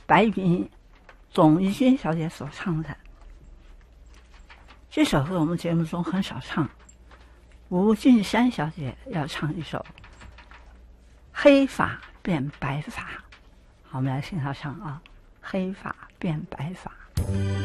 白云董一君小姐所唱的。这首歌我们节目中很少唱，吴俊山小姐要唱一首《黑发变白发》。好，我们来听她唱啊，《黑发变白发》。